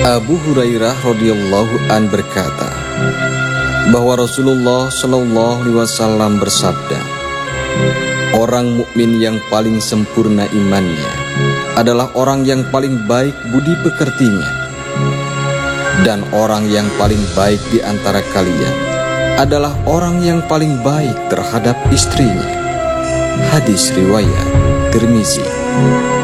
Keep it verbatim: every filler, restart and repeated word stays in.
Abu Hurairah radhiyallahu an berkata bahwa Rasulullah shallallahu alaihi wasallam bersabda, orang mukmin yang paling sempurna imannya adalah orang yang paling baik budi pekertinya, dan orang yang paling baik di antara kalian adalah orang yang paling baik terhadap istrinya. Hadis riwayat Tirmizi.